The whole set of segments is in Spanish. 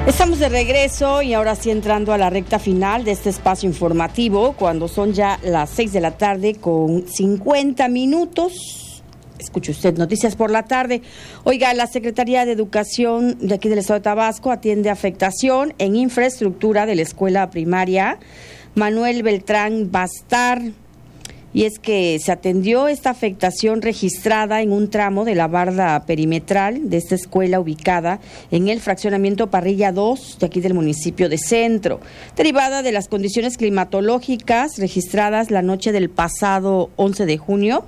Estamos de regreso y ahora sí entrando a la recta final de este espacio informativo, cuando son ya las 6 de la tarde con 50 minutos. Escuche usted Noticias por la Tarde. Oiga, la Secretaría de Educación de aquí del Estado de Tabasco atiende afectación en infraestructura de la escuela primaria Manuel Beltrán Bastar. Y es que se atendió esta afectación registrada en un tramo de la barda perimetral de esta escuela ubicada en el fraccionamiento Parrilla 2 de aquí del municipio de Centro, derivada de las condiciones climatológicas registradas la noche del pasado 11 de junio.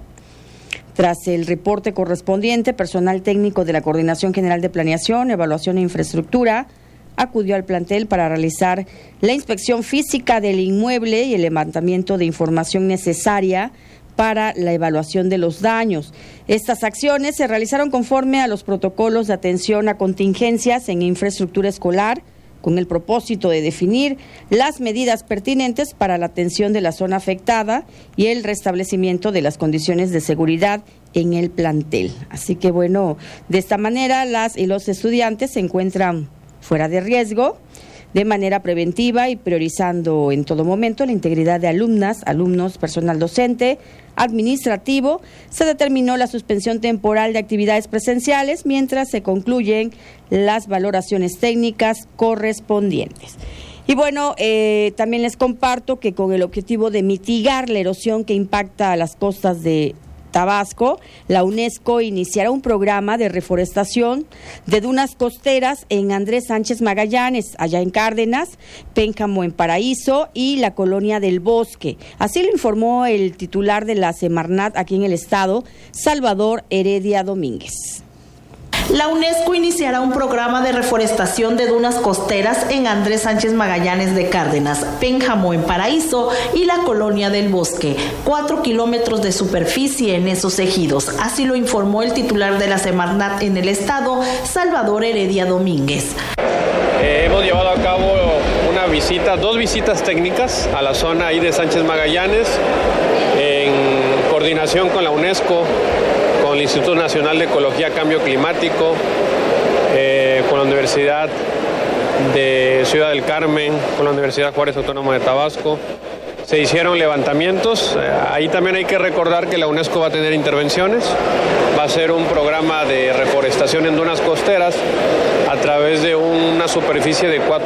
Tras el reporte correspondiente, personal técnico de la Coordinación General de Planeación, Evaluación e Infraestructura acudió al plantel para realizar la inspección física del inmueble y el levantamiento de información necesaria para la evaluación de los daños. Estas acciones se realizaron conforme a los protocolos de atención a contingencias en infraestructura escolar, con el propósito de definir las medidas pertinentes para la atención de la zona afectada y el restablecimiento de las condiciones de seguridad en el plantel. Así que bueno, de esta manera las y los estudiantes se encuentran fuera de riesgo, de manera preventiva y priorizando en todo momento la integridad de alumnas, alumnos, personal docente, administrativo. Se determinó la suspensión temporal de actividades presenciales mientras se concluyen las valoraciones técnicas correspondientes. Y bueno, también les comparto que con el objetivo de mitigar la erosión que impacta a las costas de Tabasco, la UNESCO iniciará un programa de reforestación de dunas costeras en Andrés Sánchez Magallanes, allá en Cárdenas, Pénjamo en Paraíso y la Colonia del Bosque. Así lo informó el titular de la Semarnat aquí en el estado, Salvador Heredia Domínguez. La UNESCO iniciará un programa de reforestación de dunas costeras en Andrés Sánchez Magallanes de Cárdenas, Pénjamo en Paraíso y la Colonia del Bosque, 4 kilómetros de superficie en esos ejidos. Así lo informó el titular de la Semarnat en el estado, Salvador Heredia Domínguez. Hemos llevado a cabo dos visitas técnicas a la zona ahí de Sánchez Magallanes, en coordinación con la UNESCO, con el Instituto Nacional de Ecología y Cambio Climático, con la Universidad de Ciudad del Carmen, con la Universidad Juárez Autónoma de Tabasco. Se hicieron levantamientos. Ahí también hay que recordar que la UNESCO va a tener intervenciones. Va a ser un programa de reforestación en dunas costeras a través de una superficie de 4